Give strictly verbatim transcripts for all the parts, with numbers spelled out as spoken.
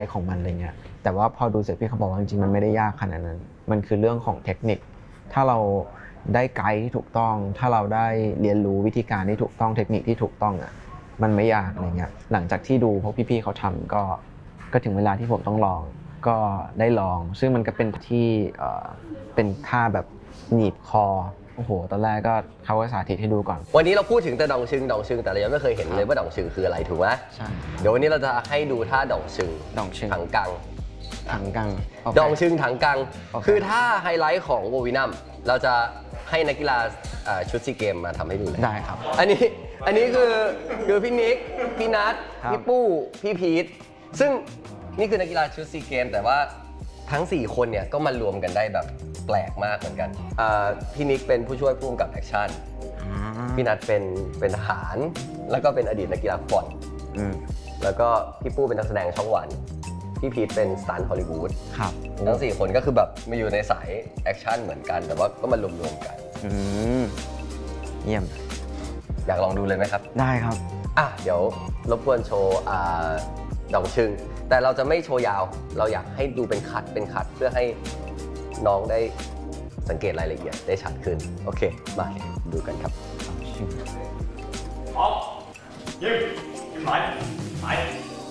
ของมันอะไรเงี้ยแต่ว่าพอดูเสร็จพี่เขาบอกว่าจริงๆมันไม่ได้ยากขนาดนั้นมันคือเรื่องของเทคนิคถ้าเราได้ไกด์ที่ถูกต้องถ้าเราได้เรียนรู้วิธีการที่ถูกต้องเทคนิคที่ถูกต้องอ่ะมันไม่ยากอะไรเงี้ยหลังจากที่ดูพวกพี่ๆเขาทำก็ก็ถึงเวลาที่ผมต้องลองก็ได้ลองซึ่งมันก็เป็นที่เป็นท่าแบบหนีบคอโอ้โหตอนแรกก็เขาก็สาธิตให้ดูก่อนวันนี้เราพูดถึงแต่ดองชึงดองชึงแต่เรายังไม่เคยเห็นเลยว่าดองชึงคืออะไรถูกไหมใช่เดี๋ยววันนี้เราจะให้ดูท่าดองชึงดองชึงถังกังถังกังดองชึงถังกังคือท่าไฮไลท์ของโววินัมเราจะให้นักกีฬาชุดซีเกมมาทำให้ดูเลยได้ครับอันนี้อันนี้คือคือพี่นิกพี่นัทพี่ปู้พี่พีทซึ่งนี่คือนักกีฬาชุดซีเกมแต่ว่าทั้งสี่คนเนี่ยก็มารวมกันได้แบบแปลกมากเหมือนกันพี่นิกเป็นผู้ช่วยผู้กำกับแอคชั่นพี่นัทเป็นเป็นทหารแล้วก็เป็นอดีตนักกีฬาฟุตบอลแล้วก็พี่ปู้เป็นนักแสดงช่องวันพี่พีทเป็นสตันท์ฮอลลีวูดทั้งสี่คนก็คือแบบมาอยู่ในสายแอคชั่นเหมือนกันแต่ว่าก็มารวมๆกันเยี่ยมอยากลองดูเลยไหมครับได้ครับอ่ะเดี๋ยวรบกวนโชว์ดองชึงแต่เราจะไม่โชว์ยาวเราอยากให้ดูเป็นคัดเป็นคัดเพื่อให้น้องได้สังเกตรายละเอียดได้ชัดขึ้นโอเคมาดูกันครับ好ยิงยิงหมายหมาย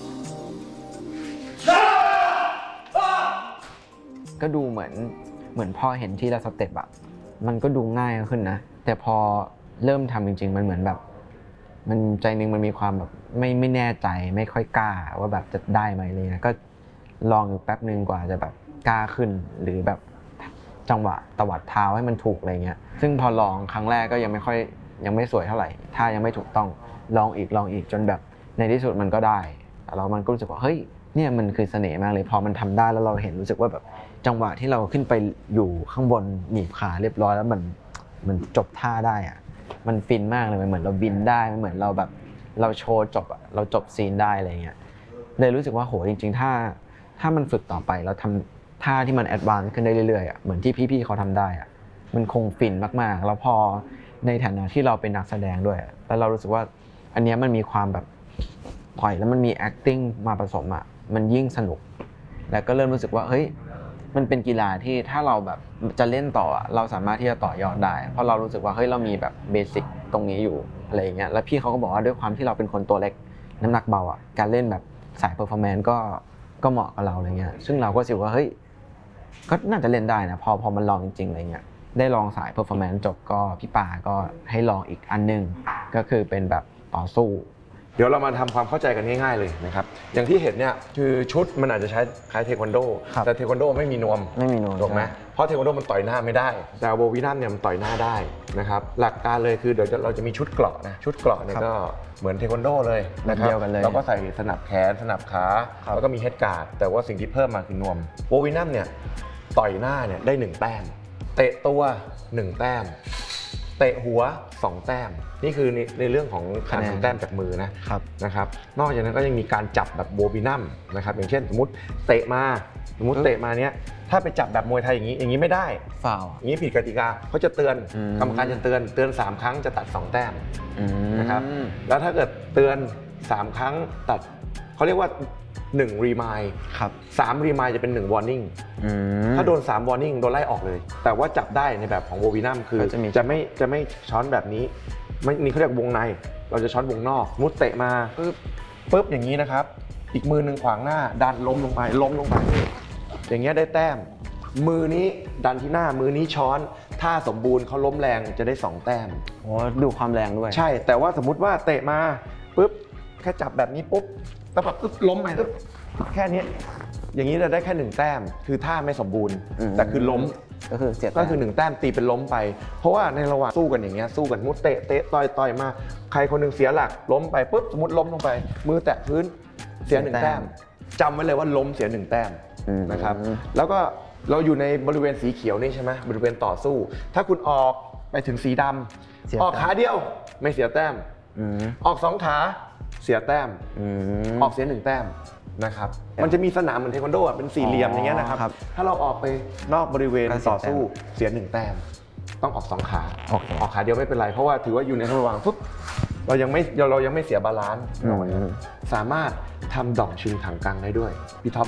ก็ดูเหมือนเหมือนพอเห็นที่ละสเต็ปอะมันก็ดูง่ายขึ้นนะแต่พอเริ่มทำจริงๆมันเหมือนแบบมันใจนึงมันมีความแบบไม่ไม่แน่ใจไม่ค่อยกล้าว่าแบบจะได้ไหมเลยนะก็ลองอยู่แป๊บนึงกว่าจะแบบกล้าขึ้นหรือแบบจังหวะตวัดเท้าให้มันถูกอะไรเงี้ยซึ่งพอลองครั้งแรกก็ยังไม่ค่อยยังไม่สวยเท่าไหร่ถ้ายังไม่ถูกต้องลองอีกลองอีกจนแบบในที่สุดมันก็ได้แล้วมันก็รู้สึกว่าเฮ้ยเนี่ยมันคือเสน่ห์มากเลยพอมันทำได้แล้วเราเห็นรู้สึกว่าแบบจังหวะที่เราขึ้นไปอยู่ข้างบนหนีบขาเรียบร้อยแล้วมันมันจบท่าได้อะมันฟินมากเลยมันเหมือนเราบินได้มันเหมือนเราแบบเราโชว์จบอะเราจบซีนได้อะไรเงี้ยเลยรู้สึกว่าโหจริงๆถ้าถ้ามันฝึกต่อไปเราทำท่าที่มันแอดวานซ์ขึ้นได้เรื่อยๆอะเหมือนที่พี่ๆเขาทำได้อะมันคงฟินมากๆแล้วพอในฐานะที่เราเป็นนักแสดงด้วยแล้วเรารู้สึกว่าอันนี้มันมีความแบบปล่อยแล้วมันมี acting มาผสมอะมันยิ่งสนุกแล้วก็เริ่มรู้สึกว่าเฮ้ยมันเป็นกีฬาที่ถ้าเราแบบจะเล่นต่อเราสามารถที่จะต่อยอดได้เพราะเรารู้สึกว่าเฮ้ยเรามีแบบเบสิกตรงนี้อยู่อะไรอย่างเงี้ยแล้วพี่เขาก็บอกว่าด้วยความที่เราเป็นคนตัวเล็กน้ำหนักเบาอ่ะการเล่นแบบสายเพอร์ฟอร์แมนซ์ก็ก็เหมาะกับเราอะไรเงี้ยซึ่งเราก็รู้สึกว่าเฮ้ยก็น่าจะเล่นได้นะพอพอมันลองจริงๆอะไรเงี้ยได้ลองสายเพอร์ฟอร์แมนซ์จบก็พี่ป่าก็ให้ลองอีกอันนึงก็คือเป็นแบบต่อสู้เดี๋ยวเรามาทำความเข้าใจกันง่ายๆเลยนะครับอย่างที่เห็นเนี่ยคือชุดมันอาจจะใช้คล้ายเทควันโดแต่เทควันโดไม่มีนวมไม่มีนวมถูกไหมเพราะเทควันโดมันต่อยหน้าไม่ได้แต่โบวินัมเนี่ยมันต่อยหน้าได้นะครับหลักการเลยคือเดี๋ยวเราจะมีชุดเกราะนะชุดเกราะเนี่ยก็เหมือนเทควันโดเลยนะครับเราก็ใส่สนับแขนสนับขาแล้วก็มีเฮดการ์ดแต่ว่าสิ่งที่เพิ่มมาคือนวมโบวินัมเนี่ยต่อยหน้าเนี่ยได้หนึ่งแต้มเตะตัวหนึ่งแต้มเตะหัวสองแต้มนี่คือในในเรื่องของการทำแต้มจากมือนะครับนะครับนอกจากนั้นก็ยังมีการจับแบบโบวินัมนะครับอย่างเช่นสมมติเตะมาสมมติเตะมาเนี้ยถ้าไปจับแบบมวยไทยอย่างนี้อย่างนี้ไม่ได้ฟาวอย่างนี้ผิดกติกาเขาจะเตือนกรรมการจะเตือนเตือนสามครั้งจะตัดสองแต้มนะครับแล้วถ้าเกิดเตือนสามครั้งตัดเขาเรียกว่าหนึ่งรีมายด์ครับสามรีมายด์จะเป็นหนึ่งวอร์นิ่งถ้าโดนสามวอร์นิ่งโดนไล่ออกเลยแต่ว่าจับได้ในแบบของโววินัมคือจะไม่จะไม่ช้อนแบบนี้ไม่นี่เขาเรียกวงในเราจะช้อนวงนอกมุดเตะมาปึ๊บปึ๊บอย่างนี้นะครับอีกมือหนึ่งขวางหน้าดันล้มลงไปล้มลงไปอย่างเงี้ยได้แต้มมือนี้ดันที่หน้ามือนี้ช้อนถ้าสมบูรณ์เขาล้มแรงจะได้สองแต้มโอ้ดูความแรงด้วยใช่แต่ว่าสมมุติว่าเตะมาปึ๊บแค่จับแบบนี้ปุ๊บแล้วแบบปึ๊บล้มไปปึ๊บแค่นี้อย่างนี้จะได้แค่หนึ่งแต้มคือท่าไม่สมบูรณ์แต่คือล้มก็คือเสียก็คือหนึ่งแต้มตีเป็นล้มไปเพราะว่าในระหว่างสู้กันอย่างเงี้ยสู้กันมุดเตะเตะต่อยต่อยมาใครคนหนึ่งเสียหลักล้มไปปุ๊บสมมติล้มลงไปมือแตะพื้นเสียหนึ่งแต้มจำไว้เลยว่าล้มเสียหนึ่งแต้มนะครับแล้วก็เราอยู่ในบริเวณสีเขียวนี่ใช่ไหมบริเวณต่อสู้ถ้าคุณออกไปถึงสีดำออกขาเดียวไม่เสียแต้มออกสองขาเสียแต้มออกเสียหนึ่งแต้มนะครับมันจะมีสนามเหมือนเทควันโดเป็นสี่เหลี่ยมอย่างเงี้ยนะครับถ้าเราออกไปนอกบริเวณต่อสู้เสียหนึ่งแต้มต้องออกสองขาออกขาเดียวไม่เป็นไรเพราะว่าถือว่าอยู่ในระหว่างปุ๊บเรายังไม่เรายังไม่เสียบาลานซ์สามารถทำดอกชึงถังกังได้ด้วยพี่ท็อป